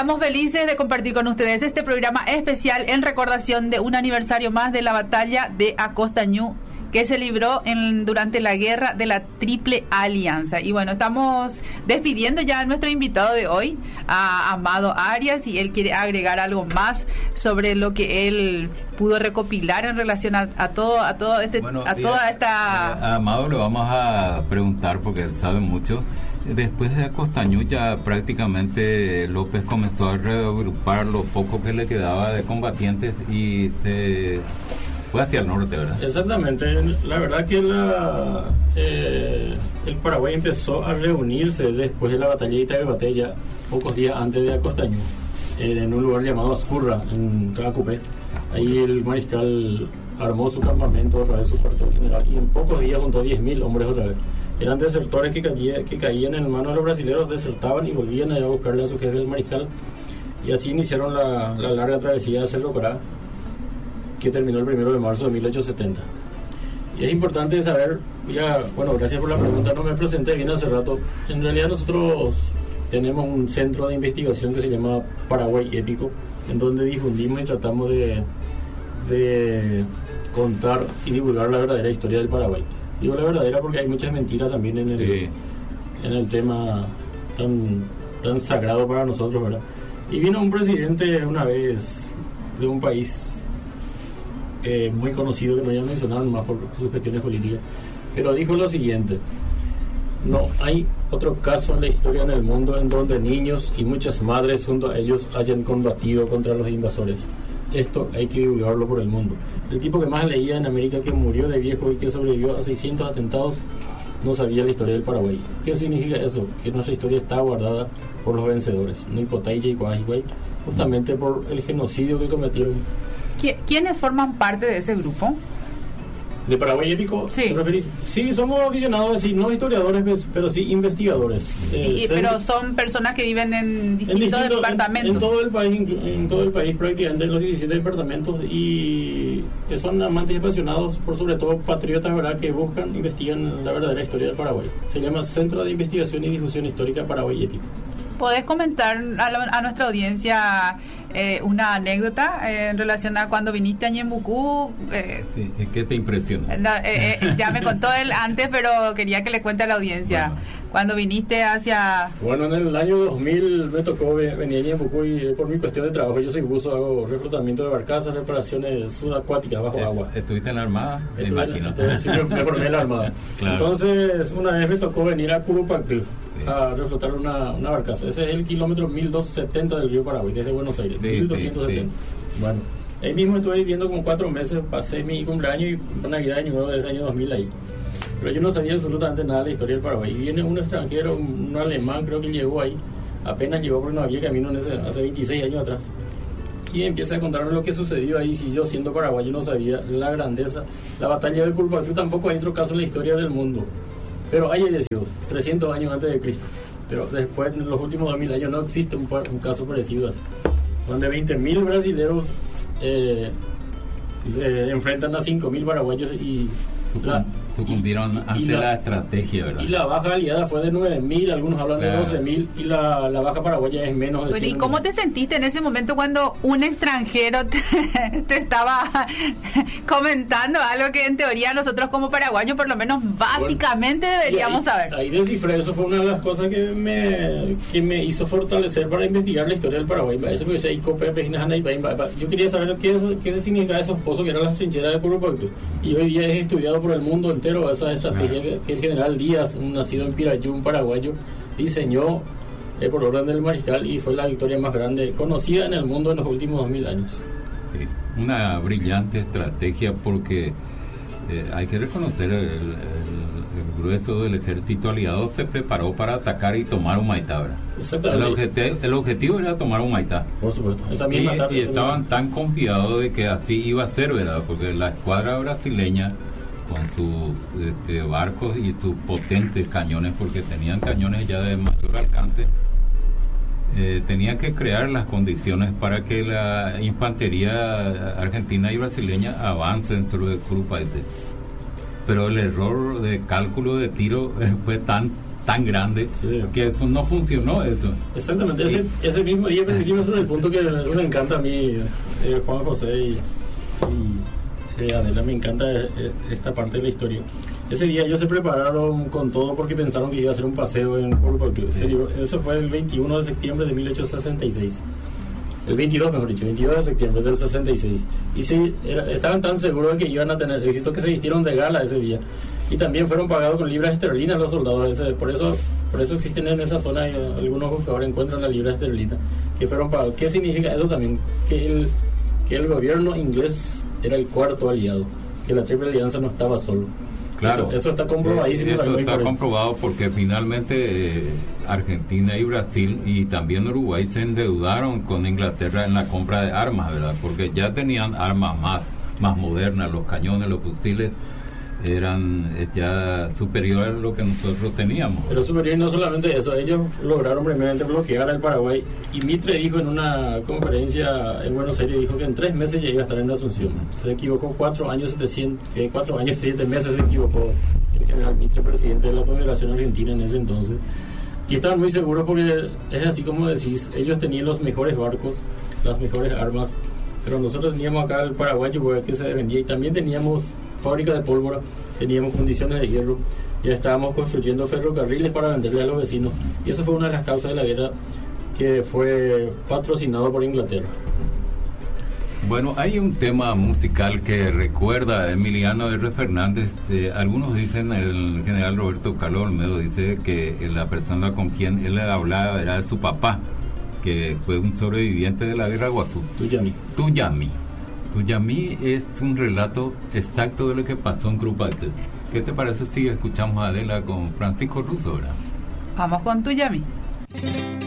estamos felices de compartir con ustedes este programa especial en recordación de un aniversario más de la batalla de Acostañú, que se libró durante la guerra de la Triple Alianza. Y bueno, estamos despidiendo ya a nuestro invitado de hoy, a Amado Arias, y él quiere agregar algo más sobre lo que él pudo recopilar en relación a toda esta... A Amado le vamos a preguntar, porque él sabe mucho. Después de Acostañú ya prácticamente López comenzó a reagrupar lo poco que le quedaba de combatientes y se fue hacia el norte, ¿verdad? Exactamente. La verdad que el Paraguay empezó a reunirse después de la batalla de Itaguaté, ya pocos días antes de Acostañú, en un lugar llamado Ascurra, en Cacupé. Ahí el mariscal armó su campamento, otra vez su cuartel general, y en pocos días juntó 10.000 hombres otra vez. Eran desertores que caían en manos de los brasileños, desertaban y volvían a buscarle a su jefe, el mariscal, y así iniciaron la larga travesía de Cerro Corá, que terminó el 1 de marzo de 1870. Y es importante saber, gracias por la pregunta, no me presenté bien hace rato. En realidad nosotros tenemos un centro de investigación que se llama Paraguay Épico, en donde difundimos y tratamos de contar y divulgar la verdadera historia del Paraguay. Digo la verdadera porque hay muchas mentiras también en el tema tan sagrado para nosotros, ¿verdad? Y vino un presidente una vez de un país muy conocido, que no voy a mencionar más por sus cuestiones políticas, pero dijo lo siguiente: no hay otro caso en la historia en el mundo en donde niños y muchas madres junto a ellos hayan combatido contra los invasores. Esto hay que divulgarlo por el mundo. El tipo que más leía en América, que murió de viejo y que sobrevivió a 600 atentados, no sabía la historia del Paraguay. ¿Qué significa eso? Que nuestra historia está guardada por los vencedores, no Icotaya y Coajihuay, justamente por el genocidio que cometieron. ¿Quiénes forman parte de ese grupo? ¿De Paraguay Épico? Sí. ¿Te referís? Sí, somos aficionados, sí, no historiadores, pero sí investigadores. Pero son personas que viven en distintos departamentos. En todo el país, prácticamente en los 17 departamentos, y que son amantes y apasionados, por sobre todo patriotas, ¿verdad?, que buscan, investigan la verdadera historia del Paraguay. Se llama Centro de Investigación y Difusión Histórica Paraguay Épico. ¿Podés comentar a nuestra audiencia una anécdota en relación a cuando viniste a Ñembucú? Sí, ¿qué te impresiona? Ya me contó él antes, pero quería que le cuente a la audiencia. Bueno. Cuando viniste hacia... Bueno, en el año 2000 me tocó venir a Ñembucú, y por mi cuestión de trabajo, yo soy buzo, hago reflotamiento de barcazas, reparaciones subacuáticas bajo agua. ¿Estuviste en la Armada? Me imagino. Sí, me formé en la Armada. Claro. Entonces, una vez me tocó venir a Curupactú a reflotar una barcaza. Ese es el kilómetro 1270 del río Paraguay, desde Buenos Aires, 1270. Sí. Bueno, ahí mismo estuve viviendo como 4 meses, pasé mi cumpleaños y Navidad de Año Nuevo de ese año 2000 ahí. Pero yo no sabía absolutamente nada de la historia del Paraguay. Y viene un extranjero, un alemán, creo que llegó ahí, apenas llegó porque no había camino hace 26 años atrás. Y empieza a contarme lo que sucedió ahí. Si yo, siendo paraguayo, no sabía la grandeza. La batalla de Curupacú tampoco hay otro caso en la historia del mundo. Pero haya sido 300 años antes de Cristo. Pero después, en los últimos 2000 años, no existe un caso parecido así, donde 20.000 brasileños enfrentan a 5.000 paraguayos y sucumbieron ante la estrategia, ¿verdad? Y la baja aliada fue de 9.000, algunos hablan de 12.000, y la baja paraguaya es menos de 100.000. ¿Y cómo te sentiste en ese momento cuando un extranjero te estaba comentando algo que en teoría nosotros como paraguayos por lo menos básicamente deberíamos saber? Ahí descifré, eso fue una de las cosas que me hizo fortalecer para investigar la historia del Paraguay. Yo quería saber qué significaba esos pozos que eran las trincheras de Curupacú, y hoy día es estudiado por el mundo entero esa estrategia que el general Díaz, nacido en Pirayú, un paraguayo, diseñó por orden del mariscal, y fue la victoria más grande conocida en el mundo en los últimos 2000 años. Sí, una brillante estrategia, porque hay que reconocer el grueso del ejército aliado se preparó para atacar y tomar Humaitá. El objetivo era tomar Humaitá. Por supuesto. Esa misma tarde, y estaban tan confiados de que así iba a ser, ¿verdad? Porque la escuadra brasileña, con sus barcos y sus potentes cañones, porque tenían cañones ya de mayor alcance, tenían que crear las condiciones para que la infantería argentina y brasileña avancen sobre el Curupayté. Pero el error de cálculo de tiro fue tan tan grande que no funcionó eso. Exactamente, ese mismo día permitimos el punto que eso me encanta a mí, Juan José y Adela, me encanta esta parte de la historia. Ese día ellos se prepararon con todo porque pensaron que iba a ser un paseo en Corpus. Eso fue el 21 de septiembre de 1866. El 22, mejor dicho, 22 de septiembre del 66. Y sí, estaban tan seguros de que iban a tener éxito que se vistieron de gala ese día. Y también fueron pagados con libras esterlinas los soldados. Por eso existen en esa zona, algunos buscadores encuentran la libra esterlina, que fueron pagados. ¿Qué significa eso también? Que el gobierno inglés era el cuarto aliado, que la Triple Alianza no estaba solo. Claro, eso está comprobadísimo. Eso está comprobado porque finalmente Argentina y Brasil y también Uruguay se endeudaron con Inglaterra en la compra de armas, ¿verdad? Porque ya tenían armas más modernas, los cañones, los fusiles eran ya superiores a lo que nosotros teníamos. Pero superior, no solamente eso, ellos lograron primeramente bloquear al Paraguay, y Mitre dijo en una conferencia en Buenos Aires, dijo que en 3 meses ya iba a estar en Asunción. Se equivocó 4 años 7 meses se equivocó el general Mitre, presidente de la Confederación Argentina en ese entonces, y estaban muy seguros porque es así como decís, ellos tenían los mejores barcos, las mejores armas, pero nosotros teníamos acá el paraguayo que se vendía, y también teníamos fábrica de pólvora, teníamos condiciones de hierro, ya estábamos construyendo ferrocarriles para venderle a los vecinos, y esa fue una de las causas de la guerra, que fue patrocinado por Inglaterra. Bueno, hay un tema musical que recuerda a Emiliano R. Fernández. Algunos dicen, el general Roberto Carlos Olmedo dice que la persona con quien él hablaba era de su papá, que fue un sobreviviente de la guerra de Guazú. Tuyamí es un relato exacto de lo que pasó en Crupaite. ¿Qué te parece si escuchamos a Adela con Francisco Russo? Vamos con Tuyamí.